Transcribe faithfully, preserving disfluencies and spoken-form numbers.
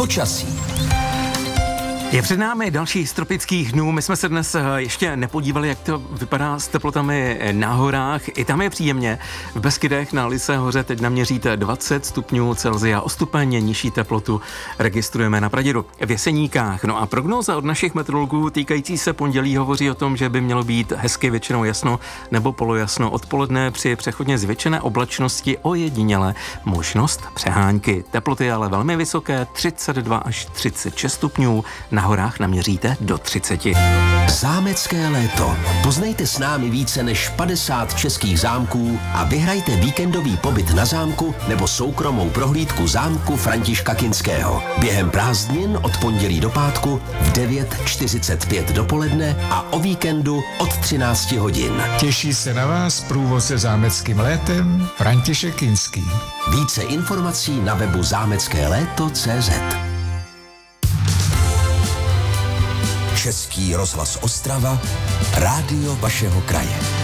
Počasí. Je před námi další z tropických dnů. My jsme se dnes ještě nepodívali, jak to vypadá s teplotami na horách. I tam je příjemně. V Beskydech na Lysé hoře teď naměříte dvacet stupňů Celsia. O stupeň nižší teplotu registrujeme na Pradědu v Jeseníkách. No a prognóza od našich meteorologů týkající se pondělí hovoří o tom, že by mělo být hezky většinou jasno nebo polojasno. Odpoledne při přechodně zvětšené oblačnosti ojediněle možnost přehánky. Teploty ale velmi vysoké, třicet dva až třicet šest stupňů. Na horách naměříte do třicet. Zámecké léto. Poznejte s námi více než padesát českých zámků a vyhrajte víkendový pobyt na zámku nebo soukromou prohlídku zámku Františka Kinského. Během prázdnin od pondělí do pátku v devět čtyřicet pět dopoledne a o víkendu od třináct hodin. Těší se na vás průvodce zámeckým létem František Kinský. Více informací na webu zámecké léto tečka cé zet. Český rozhlas Ostrava, rádio vašeho kraje.